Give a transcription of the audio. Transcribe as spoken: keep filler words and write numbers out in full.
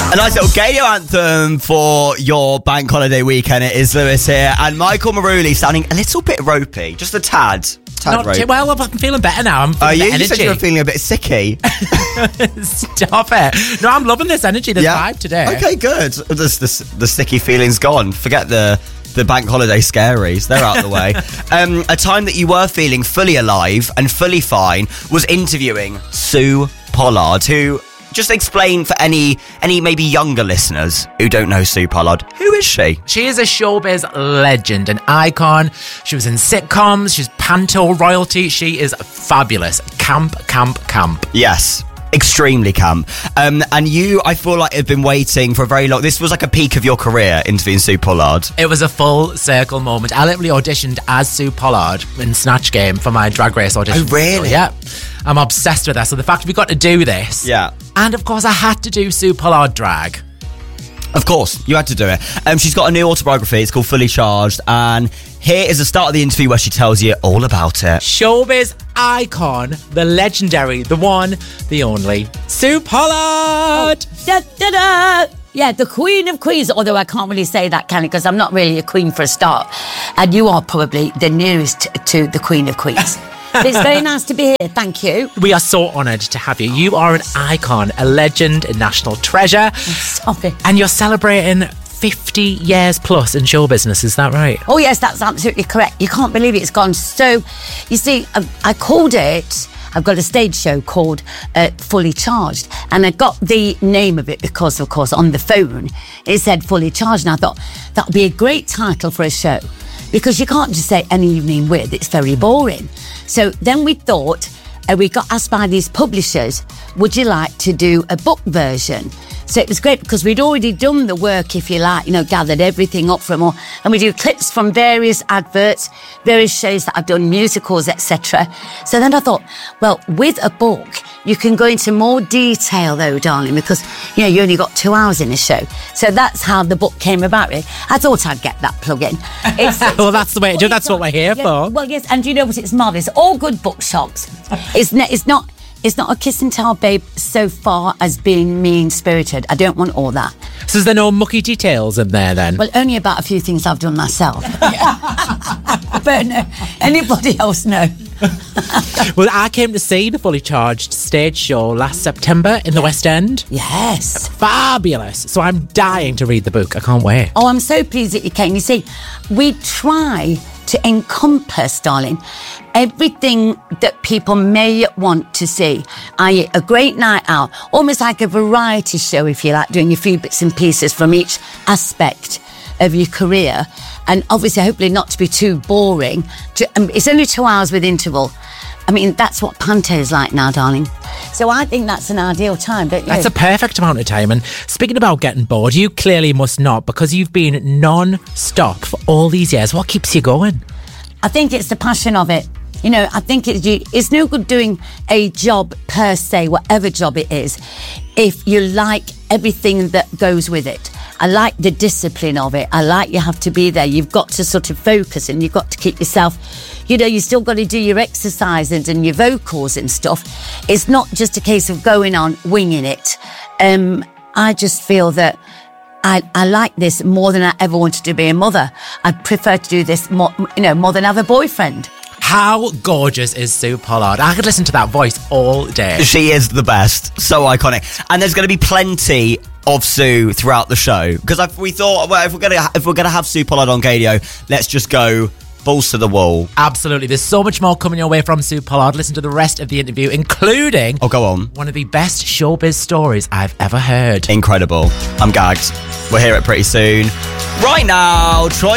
A nice little Gadio anthem for your bank holiday weekend. It is Lewis here and Michael Maruli sounding a little bit ropey, just a tad. tad Not ropey. too well. I'm feeling better now. I'm feeling Are you? the energy. You said you were feeling a bit sicky. Stop it. No, I'm loving this energy, this Yeah. vibe today. Okay, good. The, the, the sticky feeling's gone. Forget the the bank holiday scaries. They're out of the way. Um, a time that you were feeling fully alive and fully fine was interviewing Sue Pollard, who... Just explain for any any maybe younger listeners who don't know Sue Pollard. Who is she? She is a showbiz legend, an icon. She was in sitcoms. She's panto royalty. She is fabulous. Camp, camp, camp. Yes. Extremely camp. Um, and you, I feel like, have been waiting for a very long... This was like a peak of your career, interviewing Sue Pollard. It was a full circle moment. I literally auditioned as Sue Pollard in Snatch Game for my Drag Race audition. Oh, really? Yeah. I'm obsessed with her. So the fact we got to do this... Yeah. And, of course, I had to do Sue Pollard drag. Of course, you had to do it. Um, she's got a new autobiography. It's called Fully Charged. And here is the start of the interview where she tells you all about it. Showbiz icon, the legendary, the one, the only, Sue Pollard. Oh, da, da, da. Yeah, the Queen of Queens, although I can't really say that, can I? Because I'm not really a queen for a start. And you are probably the nearest to the Queen of Queens. But it's very nice to be here. Thank you. We are so honoured to have you. You are an icon, a legend, a national treasure. Sorry. And you're celebrating fifty years plus in show business, is that right? Oh, yes, that's absolutely correct. You can't believe it. It's gone so... You see, I, I called it... I've got a stage show called uh, Fully Charged. And I got the name of it because, of course, on the phone, it said Fully Charged. And I thought, that would be a great title for a show. Because you can't just say An Evening With. It's very boring. So then we thought... Uh, we got asked by these publishers, would you like to do a book version? So it was great because we'd already done the work, if you like, you know, gathered everything up from all, and we do clips from various adverts, various shows that I've done, musicals, et cetera. So then I thought, well, with a book, you can go into more detail though, darling, because, you know, you only got two hours in a show. So that's how the book came about. Really. I thought I'd get that plug in. It's, it's, well, that's the way to do. That's what we're here yeah, for. Well, yes, and you know what? It's marvellous. All good bookshops. It's, ne- it's not... It's not a kiss and tell, babe, so far as being mean-spirited. I don't want all that. So is there no mucky details in there then? Well, only about a few things I've done myself. But no, anybody else, no. Well, I came to see the Fully Charged stage show last September in the West End. Yes. Fabulous. So I'm dying to read the book. I can't wait. Oh, I'm so pleased that you came. You see, we try to encompass, darling, everything that people may want to see, that is a great night out, almost like a variety show, if you like, doing a few bits and pieces from each aspect of your career. And obviously, hopefully not to be too boring. To, um, it's only two hours with interval. I mean, that's what Panto is like now, darling. So I think that's an ideal time, don't you? That's a perfect amount of time. And speaking about getting bored, you clearly must not, because you've been non-stop for all these years. What keeps you going? I think it's the passion of it. You know, I think it's, you, it's no good doing a job per se, whatever job it is, if you like everything that goes with it. I like the discipline of it. I like you have to be there. You've got to sort of focus and you've got to keep yourself, you know, you still got to do your exercises and your vocals and stuff. It's not just a case of going on winging it. Um, I just feel that I, I like this more than I ever wanted to be a mother. I'd prefer to do this more, you know, more than have a boyfriend. How gorgeous is Sue Pollard? I could listen to that voice all day. She is the best. So iconic. And there's going to be plenty of Sue throughout the show. Because we thought, well, if we're going to if we're going to have Sue Pollard on Gadio, let's just go balls to the wall. Absolutely. There's so much more coming your way from Sue Pollard. Listen to the rest of the interview, including... Oh, go on. One of the best showbiz stories I've ever heard. Incredible. I'm gagged. We'll hear it pretty soon. Right now, Troye